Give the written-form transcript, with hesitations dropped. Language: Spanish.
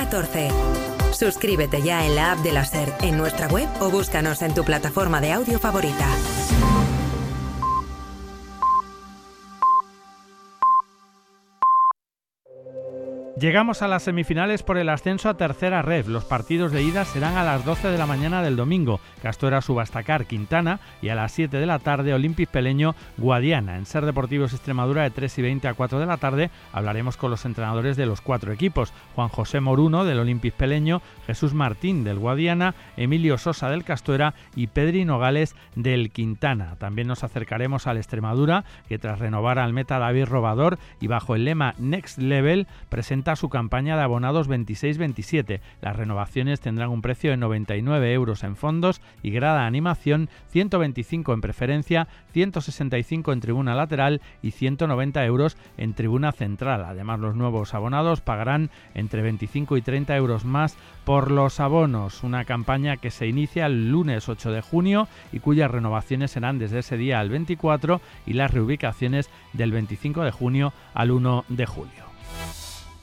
14. Suscríbete ya en la app de la SER, en nuestra web o búscanos en tu plataforma de audio favorita. Llegamos a las semifinales por el ascenso a tercera ref. Los partidos de ida serán a las 12 de la mañana del domingo, Castuera Subastacar Quintana, y a las 7 de la tarde Olympic Peleño Guadiana. En SER Deportivos Extremadura de 3 y 20 a 4 de la tarde hablaremos con los entrenadores de los 4 equipos: Juan José Moruno del Olympic Peleño, Jesús Martín del Guadiana, Emilio Sosa del Castuera y Pedri Nogales del Quintana. También nos acercaremos al Extremadura, que tras renovar al meta David Robador y bajo el lema Next Level presenta su campaña de abonados 26-27. Las renovaciones tendrán un precio de 99 euros en fondos y grada de animación, 125 en preferencia, 165 en tribuna lateral y 190 euros en tribuna central. Además, los nuevos abonados pagarán entre 25 y 30 euros más por los abonos. Una campaña que se inicia el lunes 8 de junio y cuyas renovaciones serán desde ese día al 24 y las reubicaciones del 25 de junio al 1 de julio.